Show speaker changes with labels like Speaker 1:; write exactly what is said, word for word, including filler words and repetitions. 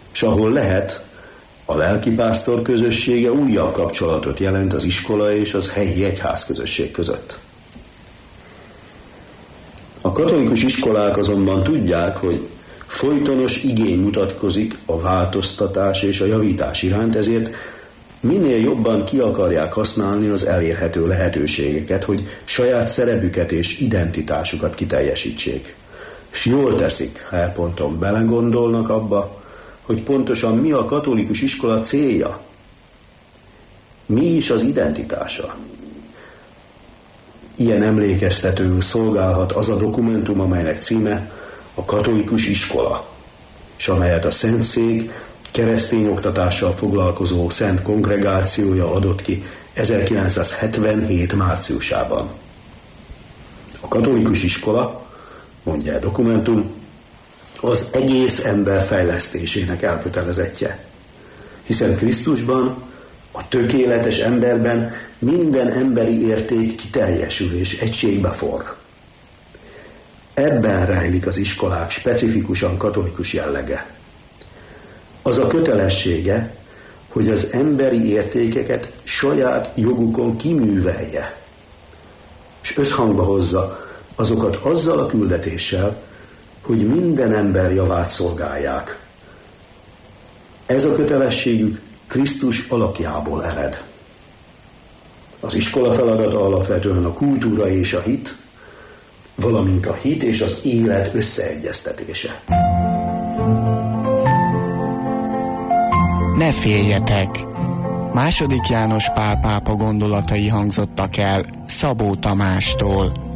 Speaker 1: és ahol lehet, a lelkipásztor közössége újabb kapcsolatot jelent az iskola és az helyi egyházközösség között. A katolikus iskolák azonban tudják, hogy folytonos igény mutatkozik a változtatás és a javítás iránt, ezért minél jobban ki akarják használni az elérhető lehetőségeket, hogy saját szerepüket és identitásukat kiteljesítsék. És jól teszik, ha e ponton belegondolnak abba, hogy pontosan mi a katolikus iskola célja. Mi is az identitása. Ilyen emlékeztetőül szolgálhat az a dokumentum, amelynek címe a katolikus iskola, és amelyet a Szentszék keresztény oktatással foglalkozó Szent Kongregációja adott ki ezerkilencszázhetvenhét márciusában. A katolikus iskola, mondja a dokumentum, az egész ember fejlesztésének elkötelezettje, hiszen Krisztusban, a tökéletes emberben minden emberi érték kiteljesül és egységbe forr. Ebben rejlik az iskolák specifikusan katolikus jellege. Az a kötelessége, hogy az emberi értékeket saját jogukon kiművelje, és összhangba hozza azokat azzal a küldetéssel, hogy minden ember javát szolgálják. Ez a kötelességük Krisztus alakjából ered. Az iskola feladata alapvetően a kultúra és a hit, valamint a hit és az élet összeegyeztetése.
Speaker 2: Ne féljetek! Második János Pál pápa gondolatai hangzottak el Szabó Tamástól.